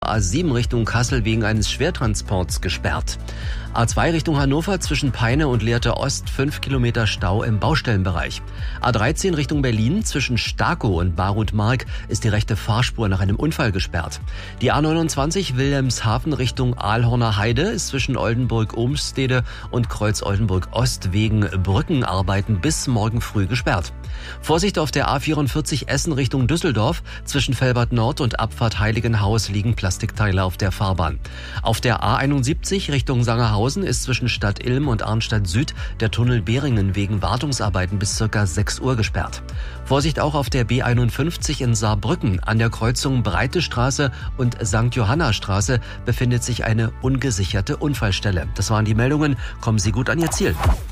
A7 Richtung Kassel wegen eines Schwertransports gesperrt. A2 Richtung Hannover zwischen Peine und Lehrte Ost 5 Kilometer Stau im Baustellenbereich. A13 Richtung Berlin zwischen Starkow und Barut-Mark ist die rechte Fahrspur nach einem Unfall gesperrt. Die A29 Wilhelmshaven Richtung Aalhorner Heide ist zwischen Oldenburg-Ohmstede und Kreuz-Oldenburg-Ost wegen Brückenarbeiten bis morgen früh gesperrt. Vorsicht auf der A44 Essen Richtung Düsseldorf. Zwischen Velbert Nord und Abfahrt Heiligenhaus liegen Plastikteile auf der Fahrbahn. Auf der A71 Richtung Sangerhausen ist zwischen Stadt Ilm und Arnstadt Süd der Tunnel Behringen wegen Wartungsarbeiten bis ca. 6 Uhr gesperrt. Vorsicht auch auf der B51 in Saarbrücken. An der Kreuzung Breite Straße und St. Johanna Straße befindet sich eine ungesicherte Unfallstelle. Das waren die Meldungen. Kommen Sie gut an Ihr Ziel.